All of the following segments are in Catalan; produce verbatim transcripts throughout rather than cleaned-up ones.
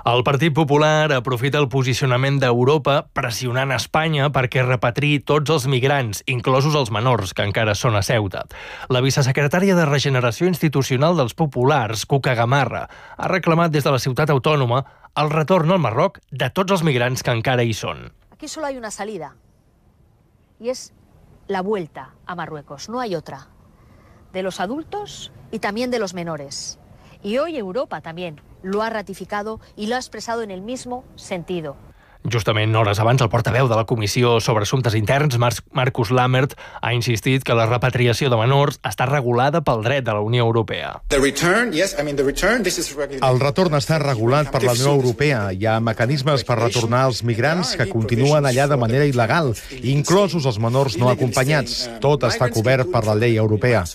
El Partit Popular aprofita el posicionament d'Europa pressionant Espanya perquè repatriï tots els migrants, inclosos els menors, que encara són a Ceuta. La vicesecretària de Regeneració Institucional dels Populars, Cuca Gamarra, ha reclamat des de la ciutat autònoma el retorn al Marroc de tots els migrants que encara hi són. Aquí solo hay una salida, y es la vuelta a Marruecos, no hay otra, de los adultos y también de los menores. Y hoy Europa también lo ha ratificado y lo ha expresado en el mismo sentido. Justament hores abans, el portaveu de la Comissió sobre Assumptes Interns, Marcus Lammert, ha insistit que la repatriació de menors està regulada pel dret de la Unió Europea. El retorn està regulat per la Unió Europea. Hi ha mecanismes per retornar els migrants que continuen allà de manera il·legal, inclosos els menors no acompanyats. Tot està cobert per la llei europea.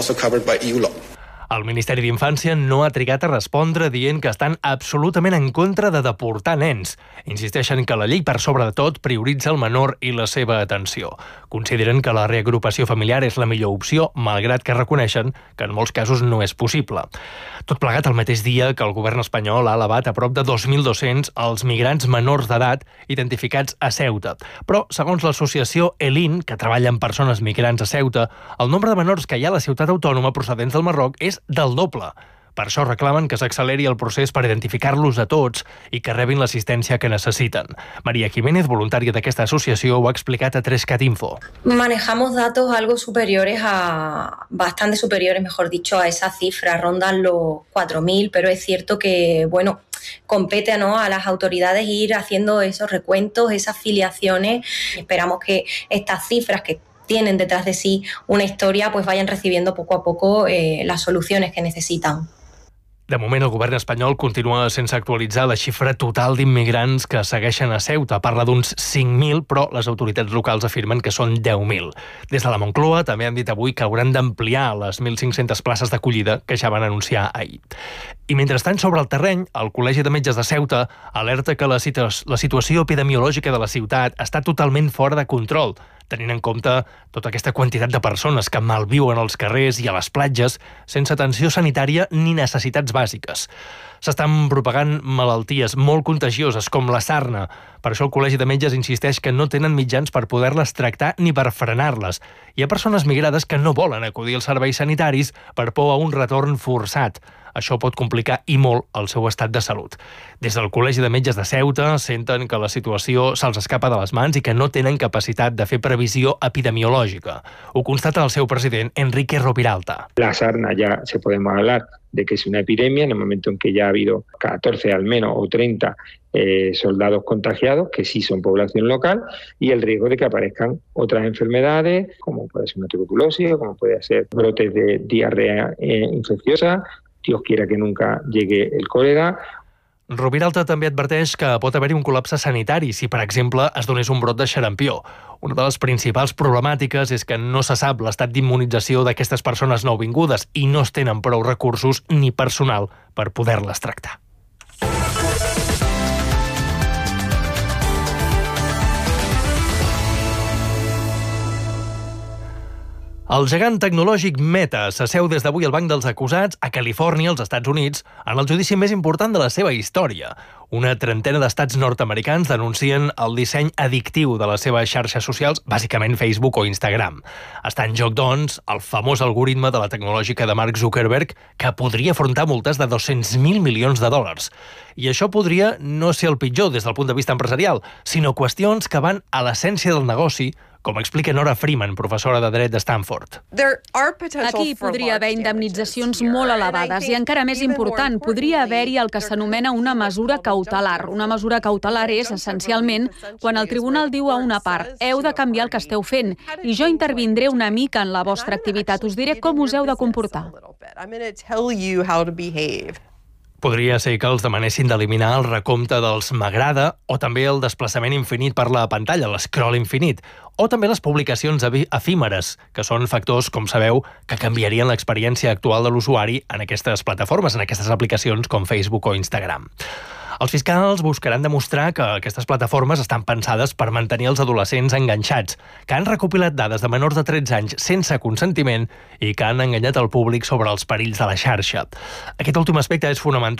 El Ministeri d'Infància no ha trigat a respondre dient que estan absolutament en contra de deportar nens. Insisteixen que la llei, per sobre de tot, prioritza el menor i la seva atenció. Consideren que la reagrupació familiar és la millor opció, malgrat que reconeixen que en molts casos no és possible. Tot plegat el mateix dia que el govern espanyol ha elevat a prop de dos mil dos-cents els migrants menors d'edat identificats a Ceuta. Però, segons l'associació ELIN, que treballa amb persones migrants a Ceuta, el nombre de menors que hi ha a la ciutat autònoma procedents del Marroc és del doble. Per això reclamen que s'acceleri el procés per identificar-los a tots i que rebin l'assistència que necessiten. María Jiménez, voluntària d'aquesta associació, ho ha explicat a tres cat info. Manejamos datos algo superiores a, bastante superiores, mejor dicho, a esa cifra. Rondan los cuatro mil, pero es cierto que, bueno, compete, ¿no?, a las autoridades ir haciendo esos recuentos, esas filiaciones. Esperamos que estas cifras que tienen detrás de sí una historia, pues vayan recibiendo poco a poco eh, las soluciones que necesitan. De moment, el govern espanyol continua sense actualitzar la xifra total d'immigrants que segueixen a Ceuta. Parla d'uns cinc mil, però les autoritats locals afirmen que són deu mil. Des de la Moncloa també han dit avui que hauran d'ampliar les mil cinc-centes places d'acollida que ja van anunciar ahir. I mentrestant, sobre el terreny, el Col·legi de Metges de Ceuta alerta que la, situ la situació epidemiològica de la ciutat està totalment fora de control, tenint en compte tota aquesta quantitat de persones que malviuen als carrers i a les platges sense atenció sanitària ni necessitats bàsiques. S'estan propagant malalties molt contagioses, com la sarna. Per això el Col·legi de Metges insisteix que no tenen mitjans per poder-les tractar ni per frenar-les. Hi ha persones migrades que no volen acudir als serveis sanitaris per por a un retorn forçat. Això pot complicar i molt el seu estat de salut. Des del Col·legi de Metges de Ceuta senten que la situació se'ls escapa de les mans i que no tenen capacitat de fer previsió epidemiològica. Ho constata el seu president, Enrique Roviralta. La sarna ya se podemos hablar de que es una epidemia en el momento en que ya ha habido catorce al menos o treinta eh, soldados contagiados, que sí son población local, y el riesgo de que aparezcan otras enfermedades, como puede ser una tuberculosis, como puede ser brotes de diarrea eh, infecciosa. Dios quiera que nunca llegue el cólera. Roviralta també adverteix que pot haver-hi un col·lapse sanitari si, per exemple, es donés un brot de xarampió. Una de les principals problemàtiques és que no se sap l'estat d'immunització d'aquestes persones nouvingudes i no es tenen prou recursos ni personal per poder-les tractar. El gegant tecnològic Meta s'asseu des d'avui al banc dels acusats a Califòrnia, als Estats Units, en el judici més important de la seva història. Una trentena d'estats nord-americans denuncien el disseny addictiu de les seves xarxes socials, bàsicament Facebook o Instagram. Està en joc, doncs, el famós algoritme de la tecnològica de Mark Zuckerberg, que podria afrontar multes de dos-cents mil milions de dòlars. I això podria no ser el pitjor des del punt de vista empresarial, sinó qüestions que van a l'essència del negoci, com explica Nora Freeman, professora de dret de Stanford. Aquí podria haver indemnitzacions molt elevades i, encara més important, podria haver-hi el que s'anomena una mesura cautelar. Una mesura cautelar és, essencialment, quan el tribunal diu a una part «heu de canviar el que esteu fent i jo intervindré una mica en la vostra activitat, us diré com us heu de comportar». Podria ser que els demanessin d'eliminar el recompte dels m'agrada o també el desplaçament infinit per la pantalla, l'escroll infinit, o també les publicacions efímeres, que són factors, com sabeu, que canviarien l'experiència actual de l'usuari en aquestes plataformes, en aquestes aplicacions com Facebook o Instagram. Els fiscals buscaran demostrar que aquestes plataformes estan pensades per mantenir els adolescents enganxats, que han recopilat dades de menors de tretze anys sense consentiment i que han enganyat el públic sobre els perills de la xarxa. Aquest últim aspecte és fonamental